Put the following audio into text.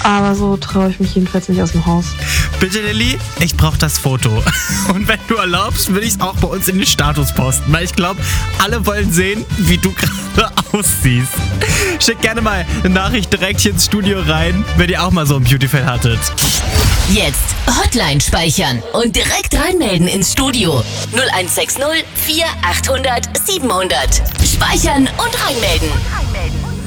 Aber so traue ich mich jedenfalls nicht aus dem Haus. Bitte, Lilly, ich brauche das Foto. Und wenn du erlaubst, würde ich es auch bei uns in den Status posten. Weil ich glaube, alle wollen sehen, wie du gerade aussiehst. Schick gerne mal eine Nachricht direkt hier ins Studio rein, wenn ihr auch mal so ein Beauty-Fail hattet. Jetzt Hotline speichern und direkt reinmelden ins Studio. 0160 4800 700. Speichern und reinmelden.